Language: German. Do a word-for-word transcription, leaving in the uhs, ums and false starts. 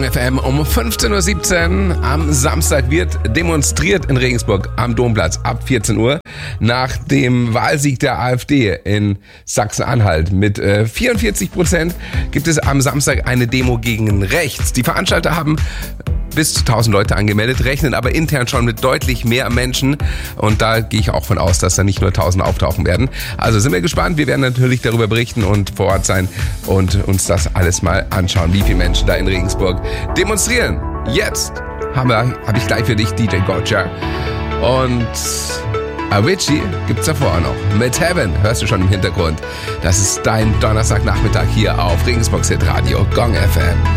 Gong F M um fünfzehn Uhr siebzehn. Am Samstag wird demonstriert in Regensburg am Domplatz ab vierzehn Uhr nach dem Wahlsieg der AfD in Sachsen-Anhalt. Mit äh, vierundvierzig Prozent gibt es am Samstag eine Demo gegen rechts. Die Veranstalter haben bis zu tausend Leute angemeldet, rechnen aber intern schon mit deutlich mehr Menschen. Und da gehe ich auch von aus, dass da nicht nur tausend auftauchen werden. Also sind wir gespannt. Wir werden natürlich darüber berichten und vor Ort sein und uns das alles mal anschauen, wie viele Menschen da in Regensburg demonstrieren. Jetzt habe hab ich gleich für dich D J Gotcha. Und Avicii gibt's davor auch noch. Mit Heaven hörst du schon im Hintergrund. Das ist dein Donnerstagnachmittag hier auf Regensburgs Hit Radio Gong F M.